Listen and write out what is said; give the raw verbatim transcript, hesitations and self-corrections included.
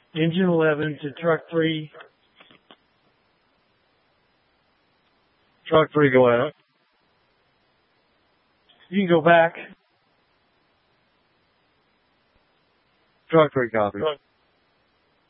Engine eleven to truck three. Truck three, go out. You can go back. Truck three, copy. Truck